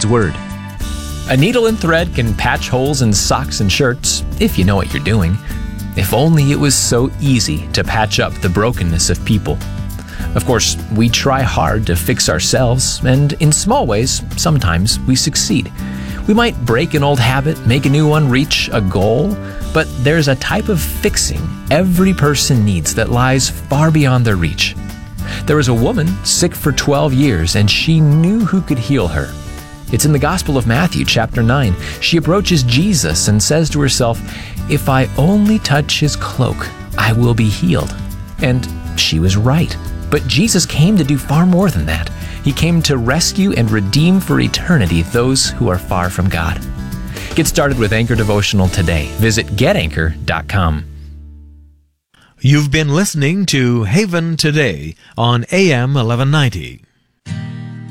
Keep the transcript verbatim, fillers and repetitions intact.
God's Word. A needle and thread can patch holes in socks and shirts, if you know what you're doing. If only it was so easy to patch up the brokenness of people. Of course, we try hard to fix ourselves, and in small ways, sometimes we succeed. We might break an old habit, make a new one, reach a goal, but there's a type of fixing every person needs that lies far beyond their reach. There was a woman sick for twelve years, and she knew who could heal her. It's in the Gospel of Matthew, chapter nine. She approaches Jesus and says to herself, "If I only touch his cloak, I will be healed." And she was right. But Jesus came to do far more than that. He came to rescue and redeem for eternity those who are far from God. Get started with Anchor Devotional today. Visit get anchor dot com. You've been listening to Haven Today on A M eleven ninety.